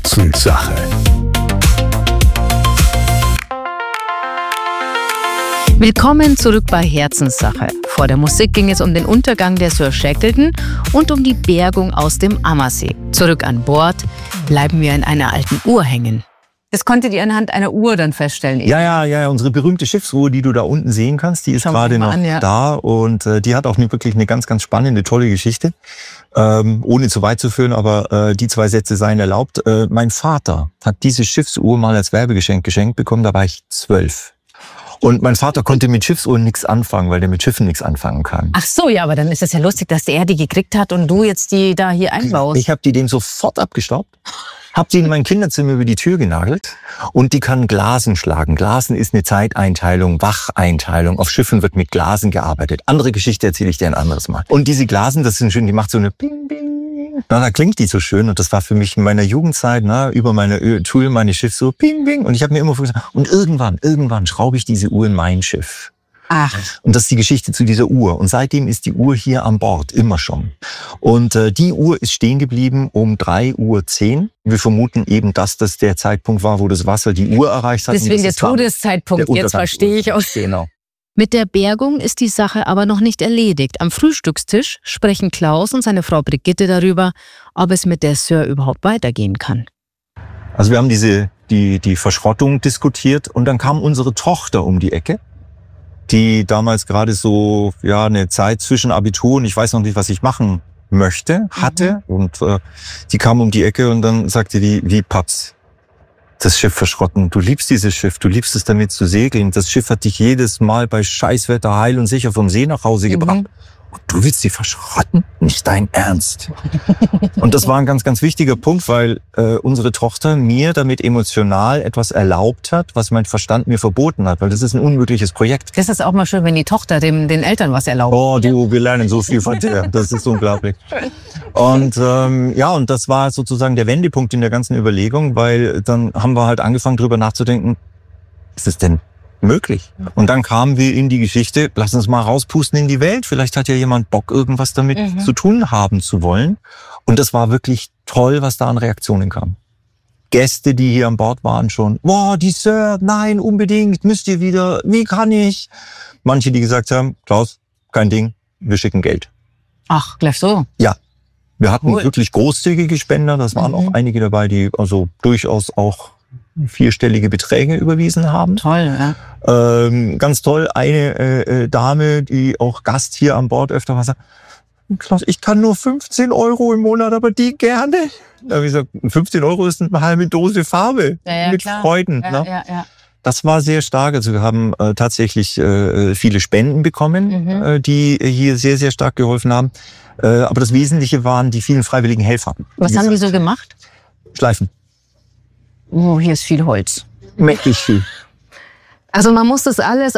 Herzenssache. Willkommen zurück bei Herzenssache. Vor der Musik ging es um den Untergang der Sir Shackleton und um die Bergung aus dem Ammersee. Zurück an Bord bleiben wir in einer alten Uhr hängen. Das konntet ihr anhand einer Uhr dann feststellen? Ja, unsere berühmte Schiffsuhr, die du da unten sehen kannst, die ist gerade noch da und die hat auch wirklich eine ganz, ganz spannende, tolle Geschichte. Ohne zu weit zu führen, aber die 2 Sätze seien erlaubt. Mein Vater hat diese Schiffsuhr mal als Werbegeschenk geschenkt bekommen, da war ich 12. Und mein Vater konnte mit Schiffsuhren nichts anfangen, weil der mit Schiffen nichts anfangen kann. Ach so, ja, aber dann ist es ja lustig, dass der die gekriegt hat und du jetzt die da hier einbaust. Ich habe die dem sofort abgestaubt, habe die in mein Kinderzimmer über die Tür genagelt und die kann Glasen schlagen. Glasen ist eine Zeiteinteilung, Wacheinteilung. Auf Schiffen wird mit Glasen gearbeitet. Andere Geschichte erzähle ich dir ein anderes Mal. Und diese Glasen, das sind schön, die macht so eine Bing, Bing. Na, da klingt die so schön und das war für mich in meiner Jugendzeit, über meine Tool, meine Schiffsuhr, Bing, Bing. Und ich habe mir immer gesagt, und irgendwann schraube ich diese Uhr in mein Schiff. Ach. Und das ist die Geschichte zu dieser Uhr. Und seitdem ist die Uhr hier an Bord, immer schon. Und die Uhr ist stehen geblieben um 3:10 Uhr. Wir vermuten eben, dass das der Zeitpunkt war, wo das Wasser die Uhr erreicht hat. Deswegen der Todeszeitpunkt, jetzt verstehe ich auch. Genau. Mit der Bergung ist die Sache aber noch nicht erledigt. Am Frühstückstisch sprechen Klaus und seine Frau Brigitte darüber, ob es mit der Sir überhaupt weitergehen kann. Also wir haben die Verschrottung diskutiert und dann kam unsere Tochter um die Ecke, die damals gerade so eine Zeit zwischen Abitur und ich weiß noch nicht, was ich machen möchte, hatte. Und die kam um die Ecke und dann sagte die, wie Paps, das Schiff verschrotten. Du liebst dieses Schiff, du liebst es damit zu segeln. Das Schiff hat dich jedes Mal bei Scheißwetter heil und sicher vom See nach Hause gebracht. Und du willst sie verschrotten? Nicht dein Ernst. Und das war ein ganz, ganz wichtiger Punkt, weil unsere Tochter mir damit emotional etwas erlaubt hat, was mein Verstand mir verboten hat. Weil das ist ein unmögliches Projekt. Das ist auch mal schön, wenn die Tochter den Eltern was erlaubt. Oh, wir lernen so viel von dir. Das ist unglaublich. Und und das war sozusagen der Wendepunkt in der ganzen Überlegung, weil dann haben wir halt angefangen, drüber nachzudenken, ist es denn möglich? Und dann kamen wir in die Geschichte, lass uns mal rauspusten in die Welt. Vielleicht hat ja jemand Bock, irgendwas damit zu tun haben zu wollen. Und das war wirklich toll, was da an Reaktionen kam. Gäste, die hier an Bord waren schon, boah, die Sir, nein, unbedingt, müsst ihr wieder, wie kann ich? Manche, die gesagt haben, Klaus, kein Ding, wir schicken Geld. Ach, gleich so? Ja. Wir hatten wirklich großzügige Spender, das waren auch einige dabei, die also durchaus auch 4-stellige Beträge überwiesen haben. Toll, ja. Ganz toll, eine Dame, die auch Gast hier an Bord öfter war, sagt, Klaus, ich kann nur 15 Euro im Monat, aber die gerne. Da habe ich gesagt, 15 Euro ist eine halbe Dose Farbe mit klar. Freuden. Ja. Das war sehr stark. Also wir haben tatsächlich viele Spenden bekommen, die hier sehr, sehr stark geholfen haben. Aber das Wesentliche waren die vielen freiwilligen Helfer. Was haben die so gemacht? Schleifen. Oh, hier ist viel Holz. Mächtig viel. Also man muss das alles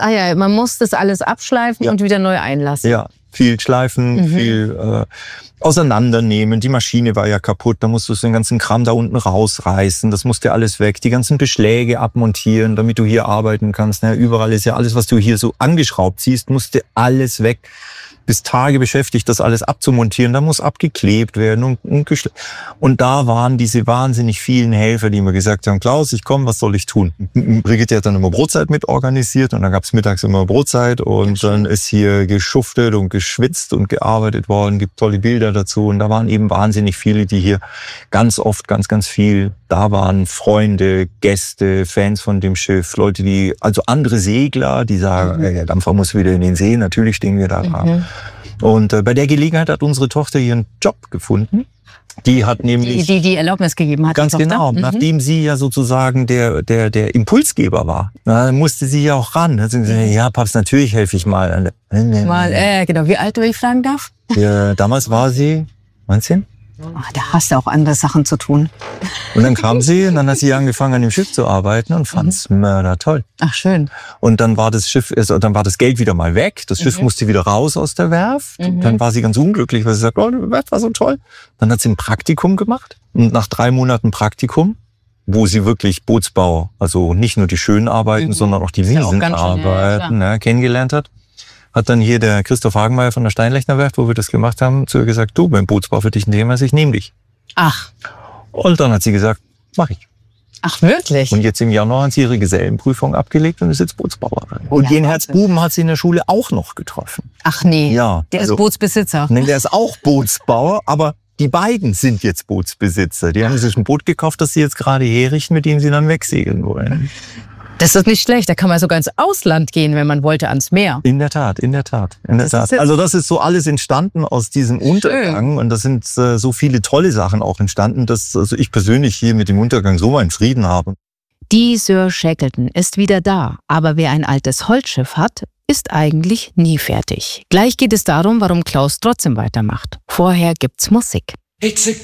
abschleifen und wieder neu einlassen. Ja, viel schleifen, viel auseinandernehmen. Die Maschine war ja kaputt, da musst du den ganzen Kram da unten rausreißen. Das musste alles weg. Die ganzen Beschläge abmontieren, damit du hier arbeiten kannst. Ja, überall ist ja alles, was du hier so angeschraubt siehst, musste alles weg. Bis Tage beschäftigt, das alles abzumontieren. Da muss abgeklebt werden und da waren diese wahnsinnig vielen Helfer, die mir gesagt haben, Klaus, ich komme, was soll ich tun? Brigitte hat dann immer Brotzeit mit organisiert und dann gab's mittags immer Brotzeit und dann ist hier geschuftet und geschwitzt und gearbeitet worden, gibt tolle Bilder dazu und da waren eben wahnsinnig viele, die hier ganz oft ganz, ganz viel da waren. Freunde, Gäste, Fans von dem Schiff, Leute, also andere Segler, die sagen, der Dampfer muss wieder in den See, natürlich stehen wir da dran. Und bei der Gelegenheit hat unsere Tochter ihren Job gefunden. Die hat nämlich die Erlaubnis gegeben hat. Ganz genau, nachdem sie ja sozusagen der Impulsgeber war. Da musste sie ja auch ran. Da hat sie gesagt, ja, Papst, natürlich helfe ich mal. Genau. Wie alt, wenn ich fragen darf? Ja, damals war sie 19. Ach, da hast du auch andere Sachen zu tun. Und dann kam sie und dann hat sie angefangen an dem Schiff zu arbeiten und fand's mördertoll. Ach, schön. Und dann war das Geld wieder mal weg. Das Schiff musste wieder raus aus der Werft. Und dann war sie ganz unglücklich, weil sie sagt, oh, die Werft war so toll. Dann hat sie ein Praktikum gemacht. Und nach 3 Monaten Praktikum, wo sie wirklich Bootsbau, also nicht nur die schönen Arbeiten, sondern auch die miesen Arbeiten kennengelernt hat dann hier der Christoph Hagenmeier von der Steinlechner Werft, wo wir das gemacht haben, zu ihr gesagt, du, beim Bootsbau für dich ein Thema ist, ich nehme dich. Ach. Und dann hat sie gesagt, mache ich. Ach, wirklich? Und jetzt im Januar hat sie ihre Gesellenprüfung abgelegt und ist jetzt Bootsbauerin. Und den Herzbuben hat sie in der Schule auch noch getroffen. Ach nee, ja, der ist Bootsbesitzer. Nein, der ist auch Bootsbauer, aber die beiden sind jetzt Bootsbesitzer. Die haben sich ein Boot gekauft, das sie jetzt gerade herrichten, mit dem sie dann wegsegeln wollen. Das ist nicht schlecht. Da kann man sogar ins Ausland gehen, wenn man wollte, ans Meer. In der Tat. Also das ist so alles entstanden aus diesem Untergang. Und da sind so viele tolle Sachen auch entstanden, dass also ich persönlich hier mit dem Untergang so meinen Frieden habe. Die Sir Shackleton ist wieder da. Aber wer ein altes Holzschiff hat, ist eigentlich nie fertig. Gleich geht es darum, warum Klaus trotzdem weitermacht. Vorher gibt's Musik. It's a